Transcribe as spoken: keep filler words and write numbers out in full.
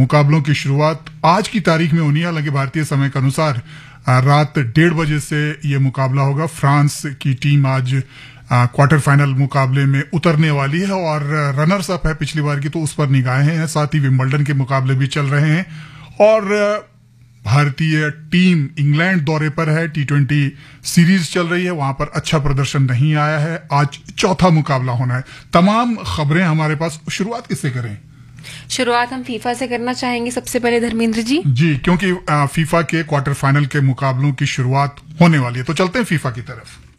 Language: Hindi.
मुकाबलों की शुरुआत आज की तारीख में होनी है। हालांकि भारतीय समय के अनुसार रात डेढ़ बजे से ये मुकाबला होगा। फ्रांस की टीम आज क्वार्टर फाइनल मुकाबले में उतरने वाली है और रनर्स अप है पिछली बार की, तो उस पर निगाहें हैं। साथ ही विंबलडन के मुकाबले भी चल रहे हैं और भारतीय टीम इंग्लैंड दौरे पर है। टी ट्वेंटी सीरीज चल रही है, वहां पर अच्छा प्रदर्शन नहीं आया है। आज चौथा मुकाबला होना है। तमाम खबरें हमारे पास। शुरुआत किससे करें? शुरुआत हम फीफा से करना चाहेंगे सबसे पहले धर्मेंद्र जी। जी, क्योंकि फीफा के क्वार्टर फाइनल के मुकाबलों की शुरुआत होने वाली है, तो चलते हैं फीफा की तरफ।